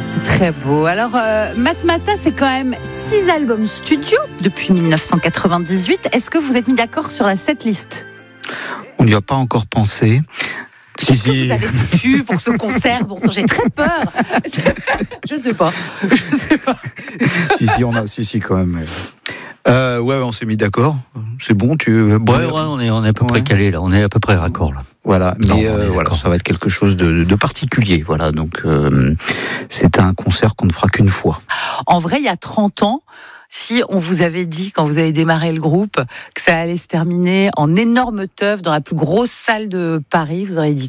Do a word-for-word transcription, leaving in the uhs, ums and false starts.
C'est très beau. Alors, euh, Matmata, c'est quand même six albums studio depuis dix-neuf cent quatre-vingt-dix-huit. Est-ce que vous êtes mis d'accord sur la setlist ? On n'y a pas encore pensé. Qu'est-ce si, que si. vous avez foutu pour ce concert ? Bon, j'ai très peur. Je sais pas. Je sais pas. si, si, on a, si, si, quand même. Euh, ouais, on s'est mis d'accord. C'est bon, tu. Bon, ouais, ouais, on est, on est à peu ouais. près calé là. On est à peu près raccord là. Voilà, mais non, euh, voilà, ça va être quelque chose de, de particulier. Voilà, donc euh, c'est un concert qu'on ne fera qu'une fois. En vrai, il y a trente ans. Si on vous avait dit, quand vous avez démarré le groupe, que ça allait se terminer en énorme teuf dans la plus grosse salle de Paris, vous auriez dit quoi ?